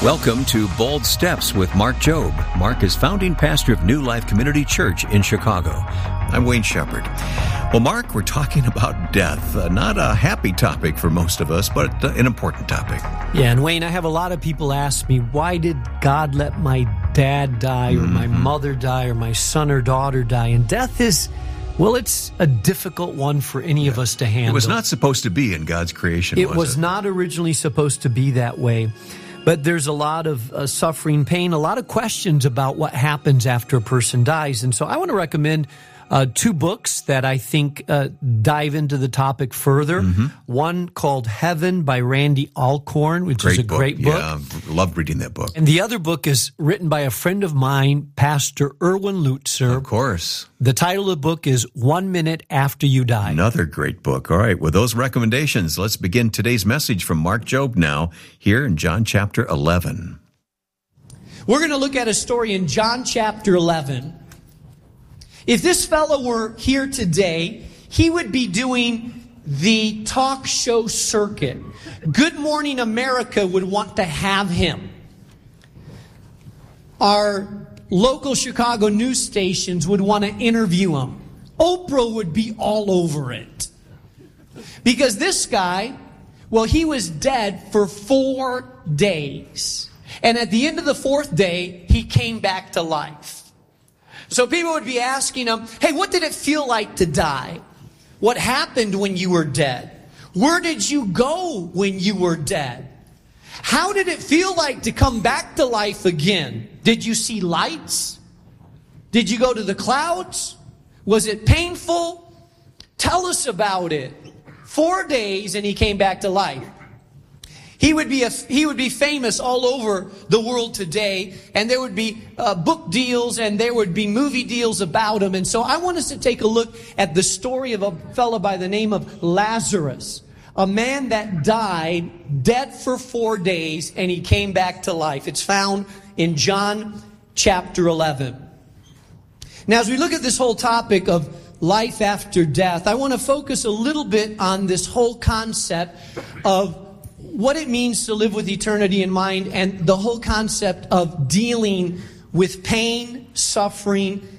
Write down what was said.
Welcome to Bold Steps with Mark Jobe. Mark is founding pastor of New Life Community Church in Chicago. I'm Wayne Shepherd. Well, Mark, we're talking about death. Not a happy topic for most of us, but an important topic. Yeah, and Wayne, I have a lot of people ask me, why did God let my dad die or my mother die or my son or daughter die? And death is, well, it's a difficult one for any of us to handle. It was not supposed to be in God's creation, It was not originally supposed to be that way. But there's a lot of suffering, pain, a lot of questions about what happens after a person dies. And so I want to recommend two books that I think dive into the topic further. One called Heaven by Randy Alcorn, which is a great book. Yeah, loved reading that book. And the other book is written by a friend of mine, Pastor Erwin Lutzer. Of course. The title of the book is 1 Minute After You Die. Another great book. All right, with those recommendations, let's begin today's message from Mark Jobe now, here in John chapter 11. We're going to look at a story in John chapter 11. If this fellow were here today, he would be doing the talk show circuit. Good Morning America would want to have him. Our local Chicago news stations would want to interview him. Oprah would be all over it. Because this guy, well, he was dead for 4 days. And at the end of the 4th day, he came back to life. So people would be asking him, hey, what did it feel like to die? What happened when you were dead? Where did you go when you were dead? How did it feel like to come back to life again? Did you see lights? Did you go to the clouds? Was it painful? Tell us about it. 4 days and he came back to life. He would be famous all over the world today, and there would be book deals and there would be movie deals about him. And so I want us to take a look at the story of a fellow by the name of Lazarus, a man that died dead for 4 days and he came back to life. It's found in John chapter 11. Now, as we look at this whole topic of life after death, I want to focus a little bit on this whole concept of what it means to live with eternity in mind and the whole concept of dealing with pain, suffering,